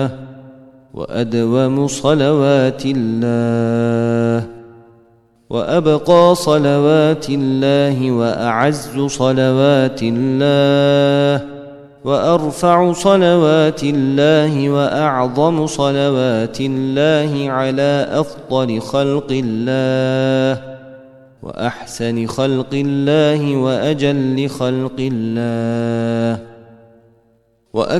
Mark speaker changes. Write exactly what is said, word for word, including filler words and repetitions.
Speaker 1: وأدوم صلوات الله وأبقى صلوات الله وأعز صلوات الله وأرفع صلوات الله وأعظم صلوات الله على أفضل خلق الله وأحسن خلق الله وأجل خلق الله